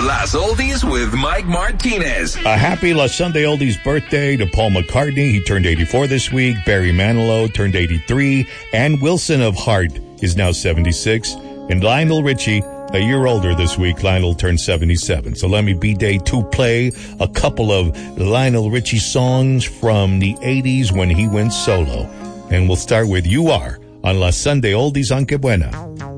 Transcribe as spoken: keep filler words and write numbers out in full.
Las Oldies with Mike Martinez. A happy La Sunday Oldies birthday to Paul McCartney. He turned eighty-four this week. Barry Manilow turned eighty-three. Ann Wilson of Heart is now seventy-six. And Lionel Richie, a year older this week. Lionel turned seventy-seven. So let me B-Day to play a couple of Lionel Richie songs from the eighties when he went solo. And we'll start with You Are on La Sunday Oldies on Que Buena.